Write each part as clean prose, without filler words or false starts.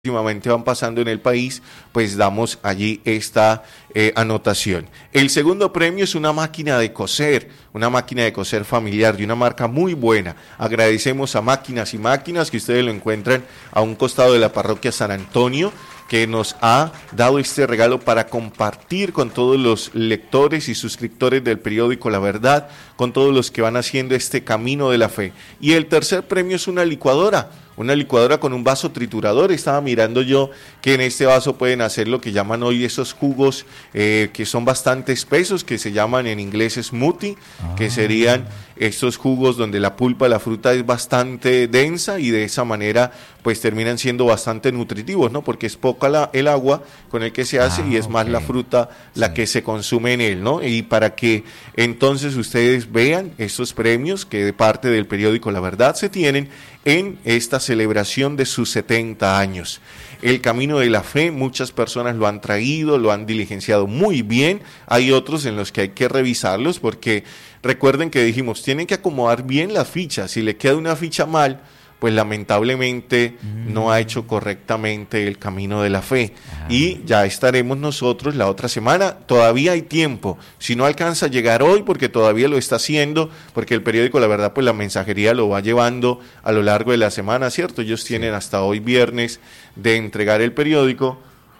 últimamente van pasando en el país, pues damos allí esta anotación. El segundo premio es una máquina de coser familiar de una marca muy buena. Agradecemos a Máquinas y Máquinas, que ustedes lo encuentran a un costado de la parroquia San Antonio, que nos ha dado este regalo para compartir con todos los lectores y suscriptores del periódico La Verdad, con todos los que van haciendo este camino de la fe. Y el tercer premio es una licuadora con un vaso triturador. Estaba mirando yo que en este vaso pueden hacer lo que llaman hoy esos jugos que son bastante espesos, que se llaman en inglés smoothie, que serían estos jugos donde la pulpa de la fruta es bastante densa y de esa manera pues terminan siendo bastante nutritivos, ¿no? Porque es poca el agua con el que se hace y es más la fruta la que se consume en él, ¿no? Y para que entonces ustedes vean estos premios que de parte del periódico La Verdad se tienen en esta celebración de sus 70 años. El camino de la fe, muchas personas lo han traído, lo han diligenciado muy bien. Hay otros en los que hay que revisarlos porque recuerden que dijimos, tienen que acomodar bien las fichas. Si le queda una ficha mal, pues lamentablemente no ha hecho correctamente el camino de la fe. Y ya estaremos nosotros la otra semana. Todavía hay tiempo. Si no alcanza a llegar hoy, porque todavía lo está haciendo, porque el periódico La Verdad, pues la mensajería lo va llevando a lo largo de la semana, ¿cierto? Ellos tienen hasta hoy viernes de entregar el periódico.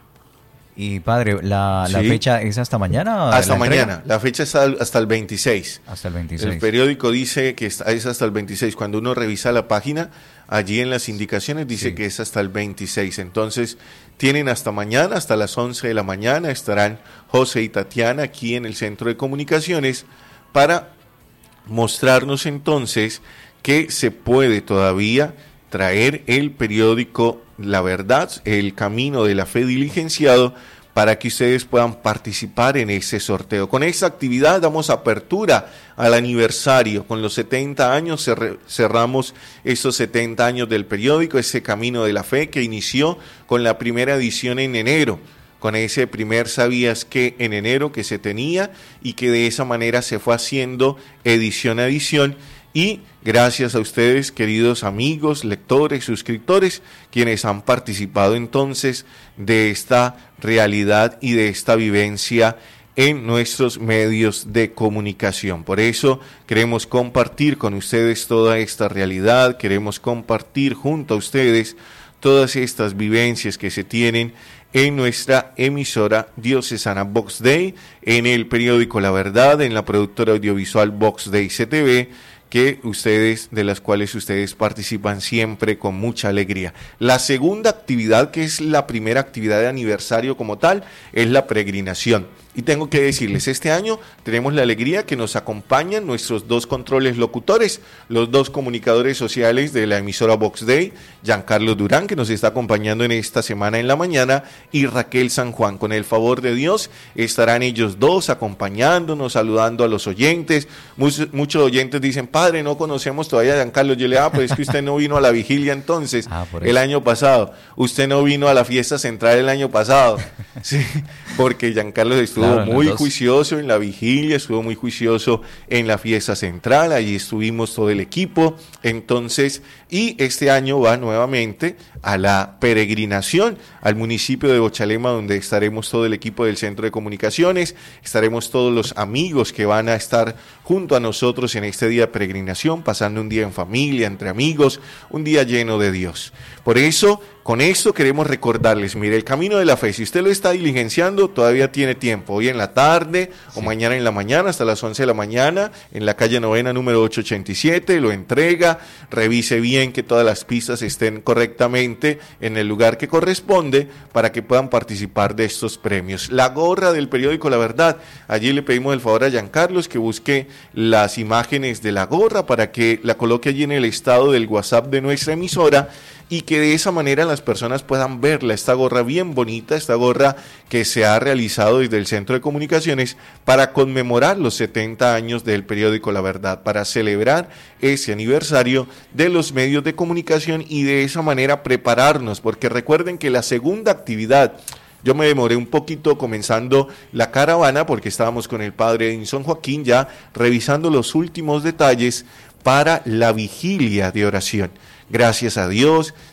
Y padre, ¿la fecha es hasta mañana? Hasta mañana, la fecha es hasta el 26. Hasta el 26. El periódico dice que es hasta el 26. Cuando uno revisa la página, allí en las indicaciones dice que es hasta el 26. Entonces, tienen hasta mañana, hasta las 11 de la mañana, estarán José y Tatiana aquí en el Centro de Comunicaciones para mostrarnos entonces que se puede todavía traer el periódico La Verdad, el camino de la fe diligenciado, para que ustedes puedan participar en ese sorteo. Con esta actividad damos apertura al aniversario. Con los 70 años cerramos esos 70 años del periódico, ese camino de la fe que inició con la primera edición en enero, con ese primer sabías que en enero que se tenía y que de esa manera se fue haciendo edición a edición. Y gracias a ustedes, queridos amigos, lectores, suscriptores, quienes han participado entonces de esta realidad y de esta vivencia en nuestros medios de comunicación. Por eso queremos compartir con ustedes toda esta realidad, queremos compartir junto a ustedes todas estas vivencias que se tienen en nuestra emisora diocesana Vox Dei, en el periódico La Verdad, en la productora audiovisual Vox Dei CTV, de las cuales ustedes participan siempre con mucha alegría. La segunda actividad, que es la primera actividad de aniversario como tal, es la peregrinación. Y tengo que decirles, este año tenemos la alegría que nos acompañan nuestros dos controles locutores, los dos comunicadores sociales de la emisora Vox Dei, Giancarlo Durán, que nos está acompañando en esta semana en la mañana, y Raquel San Juan. Con el favor de Dios estarán ellos dos acompañándonos, saludando a los oyentes. Muchos oyentes dicen, padre, no conocemos todavía a Giancarlo. Yo le digo, pues es que usted no vino a la vigilia entonces, el año pasado. Usted no vino a la fiesta central el año pasado. Sí, porque Giancarlo estuvo muy juicioso en la vigilia, estuvo muy juicioso en la fiesta central, allí estuvimos todo el equipo. Entonces, y este año va nuevamente a la peregrinación al municipio de Bochalema, donde estaremos todo el equipo del Centro de Comunicaciones, estaremos todos los amigos que van a estar junto a nosotros en este día de peregrinación, pasando un día en familia, entre amigos, un día lleno de Dios. Por eso, con esto queremos recordarles, mire, el camino de la fe, si usted lo está diligenciando, todavía tiene tiempo, hoy en la tarde o mañana en la mañana, hasta las 11 de la mañana, en la calle Novena número 887, lo entrega, revise bien que todas las pistas estén correctamente en el lugar que corresponde para que puedan participar de estos premios. La gorra del periódico La Verdad, allí le pedimos el favor a Giancarlos que busque las imágenes de la gorra para que la coloque allí en el estado del WhatsApp de nuestra emisora y que de esa manera las personas puedan verla, esta gorra bien bonita, esta gorra que se ha realizado desde el Centro de Comunicaciones para conmemorar los 70 años del periódico La Verdad, para celebrar ese aniversario de los medios de comunicación y de esa manera prepararnos, porque recuerden que la segunda actividad, yo me demoré un poquito comenzando la caravana porque estábamos con el padre Edinson Joaquín ya revisando los últimos detalles para la vigilia de oración. Gracias a Dios,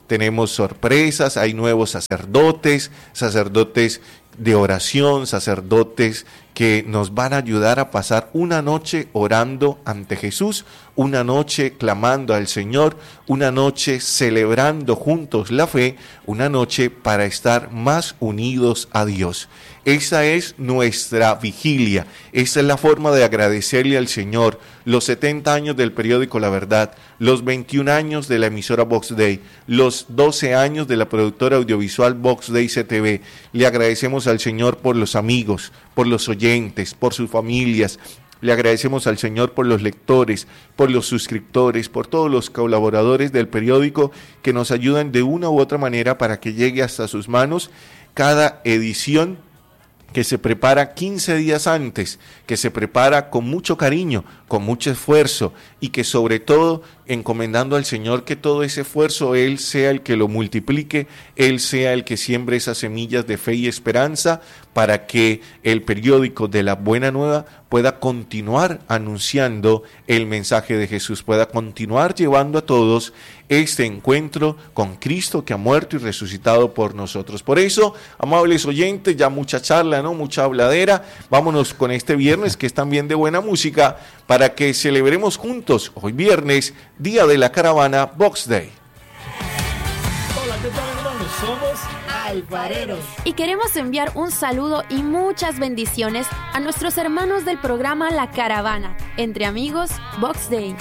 tenemos sorpresas, hay nuevos sacerdotes de oración, sacerdotes que nos van a ayudar a pasar una noche orando ante Jesús, una noche clamando al Señor, una noche celebrando juntos la fe, una noche para estar más unidos a Dios. Esa es nuestra vigilia, esa es la forma de agradecerle al Señor los 70 años del periódico La Verdad, los 21 años de la emisora Vox Day, los 12 años de la productora audiovisual Vox Day CTV. Le agradecemos al Señor por los amigos, por los oyentes, por sus familias. Le agradecemos al Señor por los lectores, por los suscriptores, por todos los colaboradores del periódico que nos ayudan de una u otra manera para que llegue hasta sus manos cada edición que se prepara 15 días antes, que se prepara con mucho cariño, con mucho esfuerzo y que sobre todo encomendando al Señor que todo ese esfuerzo Él sea el que lo multiplique, Él sea el que siembre esas semillas de fe y esperanza para que el periódico de la Buena Nueva pueda continuar anunciando el mensaje de Jesús, pueda continuar llevando a todos este encuentro con Cristo que ha muerto y resucitado por nosotros. Por eso, amables oyentes, ya mucha charla, ¿no? Mucha habladera, vámonos con este viernes que es también de buena música para que celebremos juntos, hoy viernes, Día de la Caravana Vox Day. Hola, ¿qué tal, hermanos? Somos Alfareros. Y queremos enviar un saludo y muchas bendiciones a nuestros hermanos del programa La Caravana, Entre Amigos Vox Day.